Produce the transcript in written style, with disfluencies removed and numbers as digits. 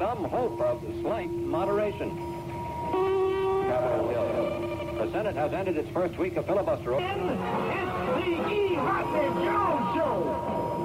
some hope of slight moderation. Capitol Hill. The Senate has ended its first week of filibuster. It's the E. Rodney Jones Show.